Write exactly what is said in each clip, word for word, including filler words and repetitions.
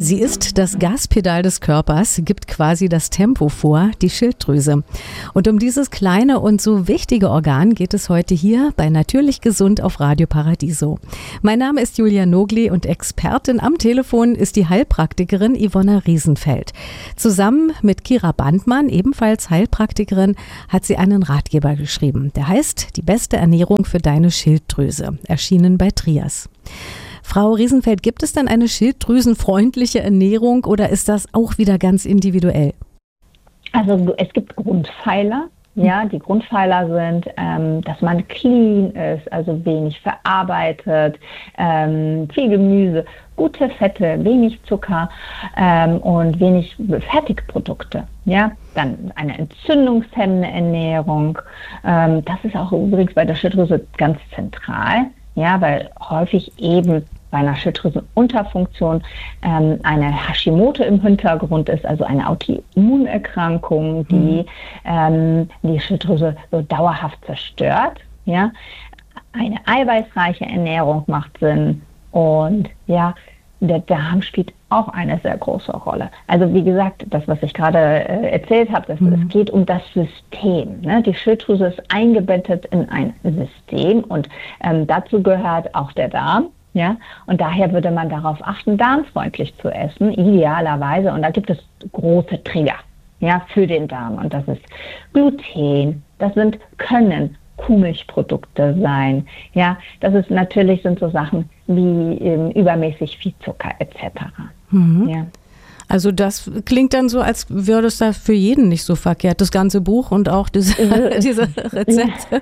Sie ist das Gaspedal des Körpers, gibt quasi das Tempo vor, die Schilddrüse. Und um dieses kleine und so wichtige Organ geht es heute hier bei Natürlich Gesund auf Radio Paradiso. Mein Name ist Julia Nogli und Expertin am Telefon ist die Heilpraktikerin Yvonna Riesenfeld. Zusammen mit Kira Bandmann, ebenfalls Heilpraktikerin, hat sie einen Ratgeber geschrieben. Der heißt Die beste Ernährung für deine Schilddrüse, erschienen bei Trias. Frau Riesenfeld, gibt es denn eine schilddrüsenfreundliche Ernährung oder ist das auch wieder ganz individuell? Also es gibt Grundpfeiler. Ja, die Grundpfeiler sind, ähm, dass man clean ist, also wenig verarbeitet, ähm, viel Gemüse, gute Fette, wenig Zucker ähm, und wenig Fertigprodukte. Ja, dann eine entzündungshemmende Ernährung. Ähm, das ist auch übrigens bei der Schilddrüse ganz zentral. Ja, weil häufig eben bei einer Schilddrüsenunterfunktion ähm, eine Hashimoto im Hintergrund ist, also eine Autoimmunerkrankung, die ähm, die Schilddrüse so dauerhaft zerstört. Ja, eine eiweißreiche Ernährung macht Sinn und ja, der Darm spielt auch eine sehr große Rolle. Also wie gesagt, das, was ich gerade äh, erzählt habe, das, mhm. es geht um das System. Ne? Die Schilddrüse ist eingebettet in ein System und ähm, dazu gehört auch der Darm. Ja? Und daher würde man darauf achten, darmfreundlich zu essen, idealerweise. Und da gibt es große Trigger, ja, für den Darm. Und das ist Gluten, das sind können Kuhmilchprodukte sein. Ja, das ist natürlich sind so Sachen wie ähm, übermäßig viel Zucker et cetera. Mhm. Ja. Also das klingt dann so, als würde es da für jeden nicht so verkehrt, das ganze Buch und auch diese, diese Rezepte.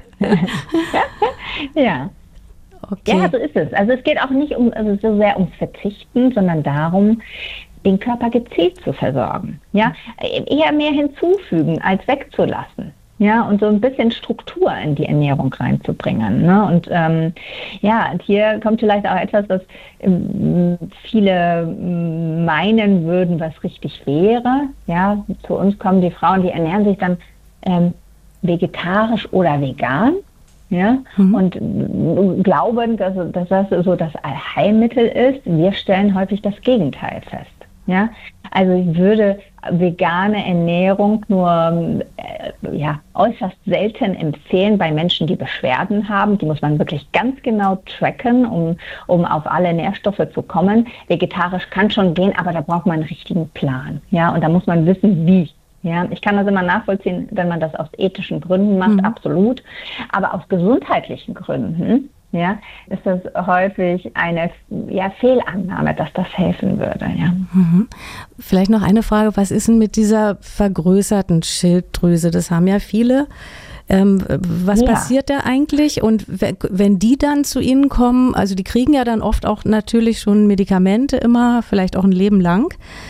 Ja. Ja. Okay. Ja, so ist es. Also es geht auch nicht um also so sehr ums Verzichten, sondern darum, den Körper gezielt zu versorgen. Ja, eher mehr hinzufügen als wegzulassen. Ja, und so ein bisschen Struktur in die Ernährung reinzubringen. Ne? Und ähm, ja, und hier kommt vielleicht auch etwas, was ähm, viele meinen würden, was richtig wäre. Ja, zu uns kommen die Frauen, die ernähren sich dann ähm, vegetarisch oder vegan. Ja, mhm. und glauben, dass, dass das so das Allheilmittel ist. Wir stellen häufig das Gegenteil fest. Ja, also ich würde vegane Ernährung nur äh, ja, äußerst selten empfehlen bei Menschen, die Beschwerden haben. Die muss man wirklich ganz genau tracken, um, um auf alle Nährstoffe zu kommen. Vegetarisch kann schon gehen, aber da braucht man einen richtigen Plan. Ja, und da muss man wissen, wie. Ja, ich kann das immer nachvollziehen, wenn man das aus ethischen Gründen macht, mhm. absolut. Aber aus gesundheitlichen Gründen, ja, ist das häufig eine ja, Fehlannahme, dass das helfen würde. Ja. Mhm. Vielleicht noch eine Frage, was ist denn mit dieser vergrößerten Schilddrüse? Das haben ja viele. Ähm, was ja. passiert da eigentlich? Und wenn die dann zu Ihnen kommen, also die kriegen ja dann oft auch natürlich schon Medikamente immer, vielleicht auch ein Leben lang.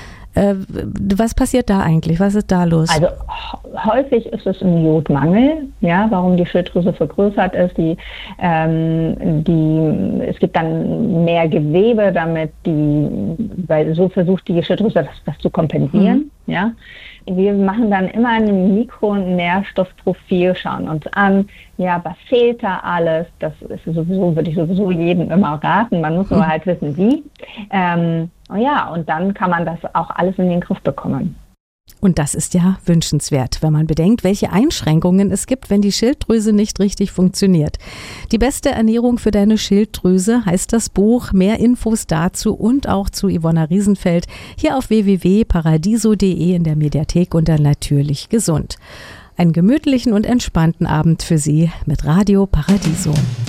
Was passiert da eigentlich? Was ist da los? Also häufig ist es ein Jodmangel, ja, warum die Schilddrüse vergrößert ist. Die, ähm, die, es gibt dann mehr Gewebe, damit die, weil so versucht die Schilddrüse das, das zu kompensieren, mhm. ja. Wir machen dann immer ein Mikronährstoffprofil, schauen uns an, ja, was fehlt da alles? Das ist sowieso, würde ich sowieso jedem immer raten. Man muss nur halt wissen, wie. Ähm, ja, und dann kann man das auch alles in den Griff bekommen. Und das ist ja wünschenswert, wenn man bedenkt, welche Einschränkungen es gibt, wenn die Schilddrüse nicht richtig funktioniert. Die beste Ernährung für deine Schilddrüse heißt das Buch. Mehr Infos dazu und auch zu Yvonna Riesenfeld hier auf w w w punkt paradiso punkt de in der Mediathek unter Natürlich Gesund. Einen gemütlichen und entspannten Abend für Sie mit Radio Paradiso.